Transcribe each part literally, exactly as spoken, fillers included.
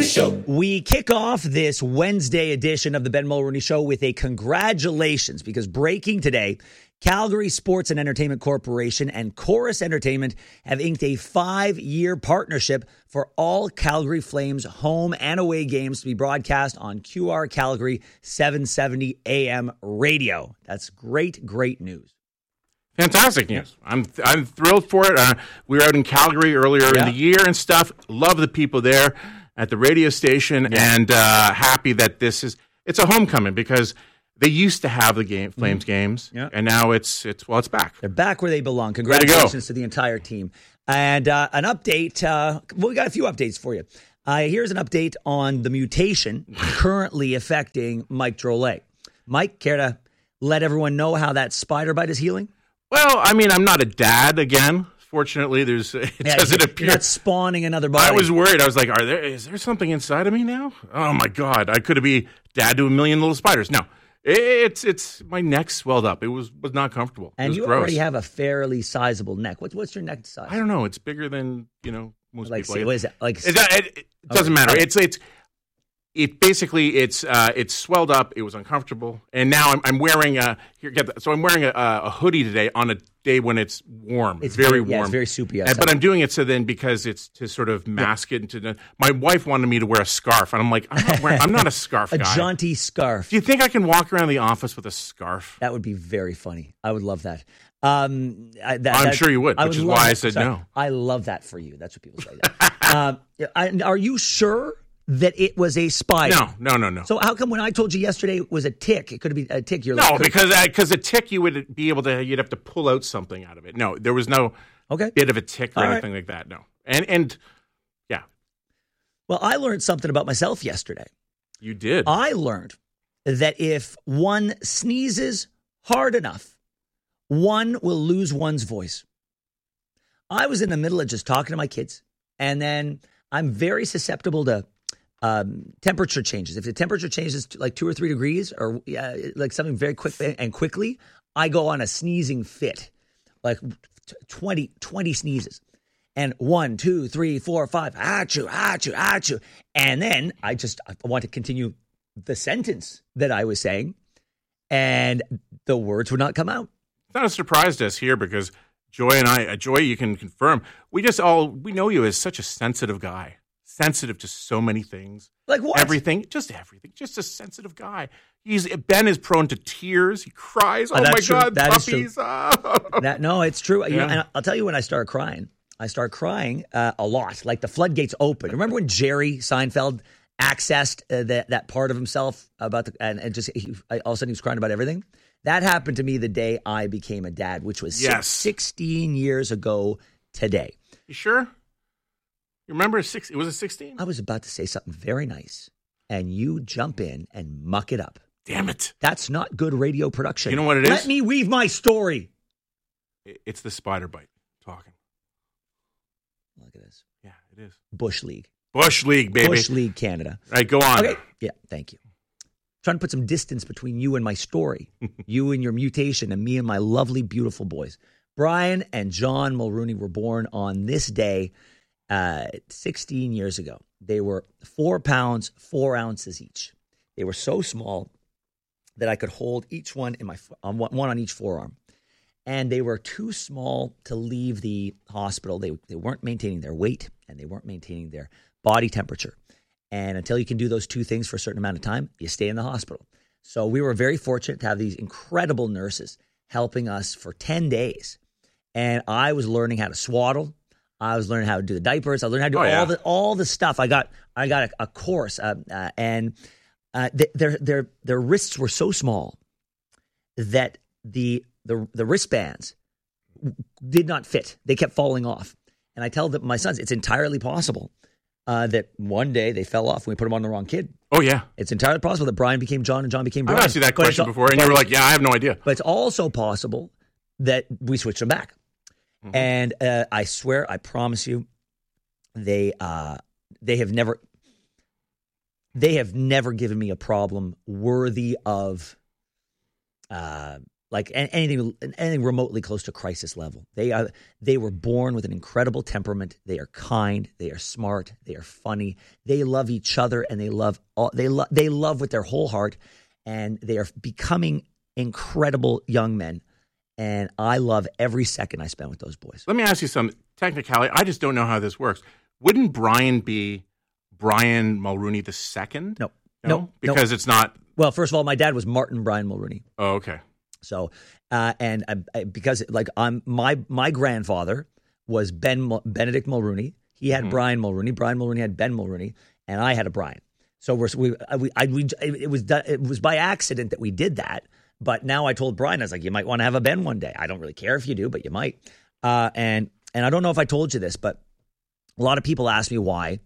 Show. We kick off this Wednesday edition of the Ben Mulroney Show with a congratulations, because breaking today, Calgary Sports and Entertainment Corporation and Chorus Entertainment have inked a five-year partnership for all Calgary Flames home and away games to be broadcast on Q R Calgary seven seventy A M radio. That's great, great news. Fantastic news. I'm I'm thrilled for it. Uh, we were out in Calgary earlier Yeah. in the year and stuff. Love the people there at the radio station, Yeah. and uh, happy that this is it's a homecoming, because they used to have the game Flames games, Yeah. and now it's it's well it's back. They're back where they belong. Way to Congratulations go. to the entire team. And uh, an update. Uh, well, we got a few updates for you. Uh, here's an update on the mutation currently affecting Mike Drolet. Mike, care to let everyone know how that spider bite is healing? Well, I mean, I'm not a dad again. Fortunately, there's it Yeah, doesn't you're, appear. you're not spawning another body. I was worried. I was like, "Are there? Is there something inside of me now? Oh my god! I could be dad to a million little spiders." No, it's it's my neck swelled up. It was was not comfortable. And it was you gross. already have a fairly sizable neck. What's what's your neck size? I don't know. It's bigger than you know most like, people. say, what is it? Like, It, it, it doesn't Okay. matter. Okay. It's it's it basically it's uh, it's swelled up. It was uncomfortable, and now I'm, I'm wearing a here get that. So I'm wearing a, a hoodie today on a day when it's warm. It's very, very- warm. yeah, it's very soupy And- outside. but I'm doing it so then because it's to sort of mask it. Into the, my wife wanted me to wear a scarf, and I'm like, I'm not, wearing, I'm not a scarf a guy. jaunty scarf. Do you think I can walk around the office with a scarf? That would be very funny. I would love that. Um, I, that I'm that- sure you would, I which is love why I that. said Sorry. no. I love that for you. That's what people say. um, I, are you sure that it was a spider? No, no, no, no. So how come when I told you yesterday it was a tick, it could have been a tick? You're No, like, could- because because a tick you would be able to you'd have to pull out something out of it. No, there was no Okay. bit of a tick or All right. anything like that. No, and and yeah, Well, I learned something about myself yesterday. you did. I learned that if one sneezes hard enough, one will lose one's voice. I was in the middle of just talking to my kids, and then I'm very susceptible to um, temperature changes. If the temperature changes to like two or three degrees, or uh, like something very quick and quickly, I go on a sneezing fit, like t- twenty, twenty sneezes. And one, two, three, four, five, achoo, achoo, achoo. And then I just I want to continue the sentence that I was saying, and the words would not come out. It's not a surprise to us here because Joy and I, uh, Joy, you can confirm. We just all we know you as such a sensitive guy, sensitive to so many things. Like what? Everything, just everything, just a sensitive guy. He's Ben is prone to tears. He cries. Oh, Oh, my that's true. God, That is true. puppies! Ah. That no, it's true. You know, Yeah. and I'll tell you when I start crying. I start crying uh, a lot, like the floodgates open. Remember when Jerry Seinfeld accessed uh, that that part of himself about the and, and just he, I, all of a sudden he was crying about everything? That happened to me the day I became a dad, which was Yes. six, sixteen years ago today. You sure? You remember six? It was a sixteen. I was about to say something very nice, and you jump in and muck it up. Damn it! That's not good radio production. You know what it is? Let me weave my story. It- It's the spider bite talking. Look at this. Yeah, it is. Bush League. Bush League, baby. Bush League Canada. All right, go on. Okay. Yeah, thank you. Trying to put some distance between you and my story, you and your mutation, and me and my lovely, beautiful boys. Brian and John Mulroney were born on this day uh, sixteen years ago. They were four pounds, four ounces each. They were so small that I could hold each one in my on one, one on each forearm. And they were too small to leave the hospital. They, they weren't maintaining their weight, and they weren't maintaining their body temperature. And until you can do those two things for a certain amount of time, you stay in the hospital. So we were very fortunate to have these incredible nurses helping us for ten days. And I was learning how to swaddle. I was learning how to do the diapers. I learned how to do Oh, yeah. all the all the stuff. I got I got a, a course, uh, uh, and uh, th- their their their wrists were so small that the the the wristbands did not fit. They kept falling off. And I tell them, my sons, it's entirely possible uh, that one day they fell off when we put them on the wrong kid. Oh yeah, It's entirely possible that Brian became John and John became I've Brian. asked you that But it's question al- before, and but you were it's- like, "Yeah, I have no idea." But it's also possible that we switched them back. Mm-hmm. And uh, I swear, I promise you, they uh, they have never they have never given me a problem worthy of uh, like anything anything remotely close to crisis level. They are they were born with an incredible temperament. They are kind. They are smart. They are funny. They love each other, and they love all, they love they love with their whole heart, and they are becoming incredible young men. And I love every second I spend with those boys. Let me ask you some technicality. I just don't know how this works. Wouldn't Brian be Brian Mulrooney the second? No, no, no because no. it's not. Well, first of all, my dad was Martin Brian Mulrooney. Oh, okay. So, uh, and I, I, because like I'm my my grandfather was Ben Benedict Mulrooney. He had mm-hmm. Brian Mulrooney. Brian Mulrooney had Ben Mulrooney, and I had a Brian. So we're we we, I, we it was it was by accident that we did that. But now I told Brian, I was like, you might want to have a Ben one day. I don't really care if you do, but you might. Uh, and and I don't know if I told you this, but a lot of people ask me why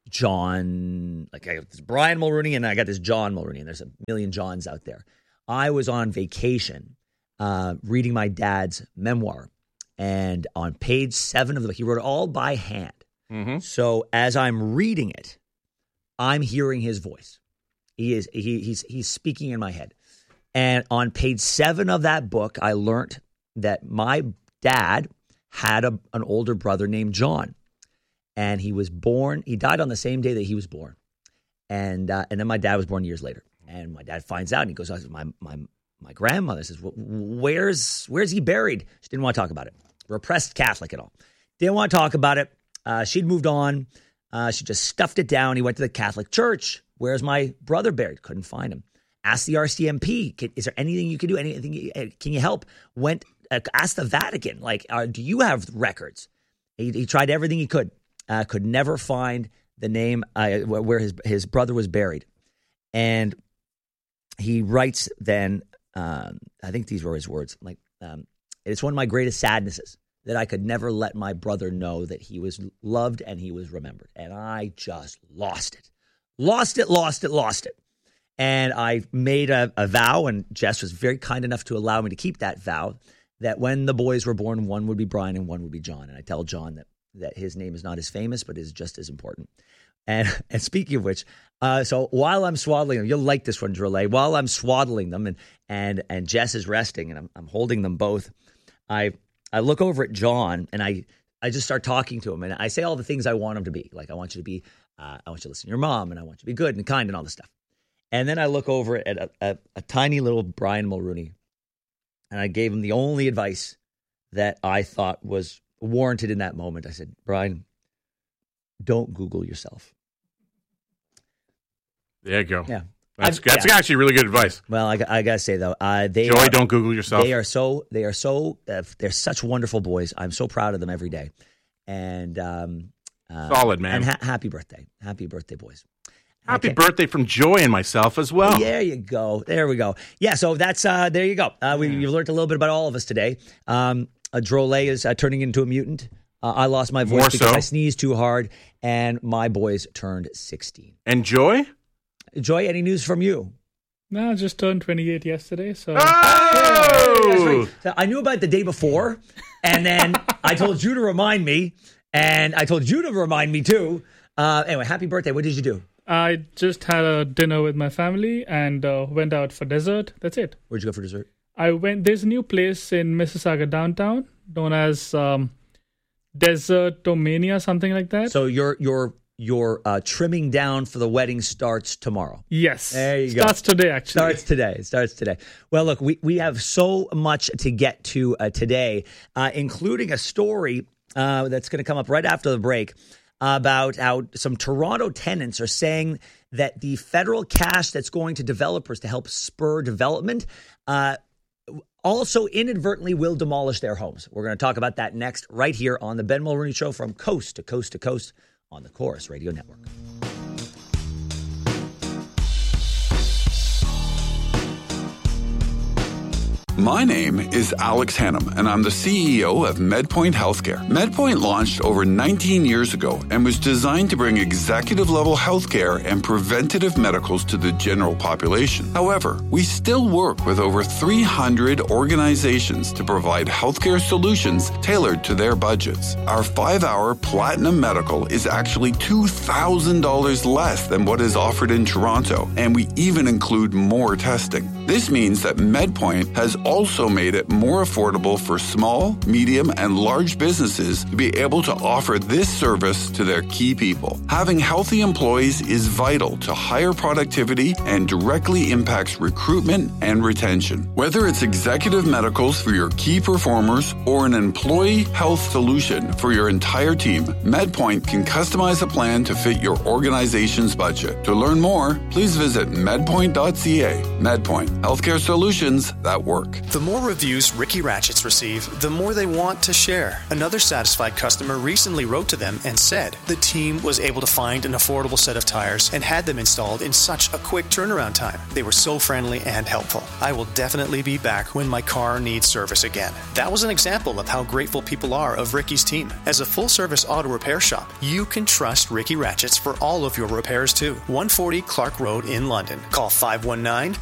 John, like I got this Brian Mulrooney and I got this John Mulrooney, and there's a million Johns out there. I was on vacation uh, reading my dad's memoir, and on page seven of the book, he wrote it all by hand. Mm-hmm. So as I'm reading it, I'm hearing his voice. He is he he's he's speaking in my head. And on page seven of that book, I learned that my dad had a, an older brother named John, and he was born. He died on the same day that he was born, and uh, and then my dad was born years later. And my dad finds out, and he goes, "My my my grandmother says, where's where's he buried?" She didn't want to talk about it. Repressed Catholic and all, didn't want to talk about it. Uh, she'd moved on. Uh, she just stuffed it down. He went to the Catholic Church. Where's my brother buried? Couldn't find him. Asked the R C M P, can, is there anything you can do? Anything? Can you help? Went, uh, asked the Vatican, like, uh, do you have records? He, he tried everything he could. Uh, could never find the name uh, where his his brother was buried. And he writes then, um, I think these were his words, like, um, it's one of my greatest sadnesses that I could never let my brother know that he was loved and he was remembered. And I just lost it. Lost it, lost it, lost it. And I made a, a vow, and Jess was very kind enough to allow me to keep that vow, that when the boys were born, one would be Brian and one would be John. And I tell John that, that his name is not as famous, but is just as important. And and speaking of which, uh, so while I'm swaddling them, you'll like this one, Drolet. While I'm swaddling them and and and Jess is resting and I'm I'm holding them both, I I look over at John and I I just start talking to him and I say all the things I want him to be. Like I want you to be, uh, I want you to listen to your mom, and I want you to be good and kind and all this stuff. And then I look over at a, a, a tiny little Brian Mulrooney, and I gave him the only advice that I thought was warranted in that moment. I said, Brian, don't Google yourself. There you go. Yeah. That's, I've, that's yeah. actually really good advice. Well, I, I got to say, though, uh, they Joey, are, don't Google yourself. They are so, they are so, uh, they're such wonderful boys. I'm so proud of them every day. And um, uh, solid, man. And ha- happy birthday. Happy birthday, boys. Happy okay. birthday from Joy and myself as well. There you go. There we go. Yeah, so that's, uh, there you go. Uh, we, you've learned a little bit about all of us today. Um, uh, Drolet is uh, turning into a mutant. Uh, I lost my voice More because so. I sneezed too hard, and my boys turned sixteen. And Joy? Joy, any news from you? No, I just turned twenty-eight yesterday. So, oh! So I knew about it the day before, and then I told you to remind me, and I told you to remind me too. Uh, anyway, happy birthday. What did you do? I just had a dinner with my family and uh, went out for dessert. That's it. Where'd you go for dessert? I went. There's a new place in Mississauga downtown known as um, Desertomania, something like that. So your your your uh, trimming down for the wedding starts tomorrow. Yes. There you go. Starts today, actually. Starts today. Starts today. Well, look, we, we have so much to get to uh, today, uh, including a story uh, that's going to come up right after the break about how some Toronto tenants are saying that the federal cash that's going to developers to help spur development uh, also inadvertently will demolish their homes. We're going to talk about that next right here on the Ben Mulrooney Show from coast to coast to coast on the Chorus Radio Network. My name is Alex Hannum, and I'm the C E O of MedPoint Healthcare. MedPoint launched over nineteen years ago and was designed to bring executive-level healthcare and preventative medicals to the general population. However, we still work with over three hundred organizations to provide healthcare solutions tailored to their budgets. Our five-hour Platinum Medical is actually two thousand dollars less than what is offered in Toronto, and we even include more testing. This means that MedPoint has also made it more affordable for small, medium, and large businesses to be able to offer this service to their key people. Having healthy employees is vital to higher productivity and directly impacts recruitment and retention. Whether it's executive medicals for your key performers or an employee health solution for your entire team, MedPoint can customize a plan to fit your organization's budget. To learn more, please visit medpoint dot c a. MedPoint, healthcare solutions that work. The more reviews Ricky Ratchets receive, the more they want to share. Another satisfied customer recently wrote to them and said the team was able to find an affordable set of tires and had them installed in such a quick turnaround time. They were so friendly and helpful. I will definitely be back when my car needs service again. That was an example of how grateful people are of Ricky's team. As a full-service auto repair shop, you can trust Ricky Ratchets for all of your repairs too. one forty Clark Road in London. Call five one nine,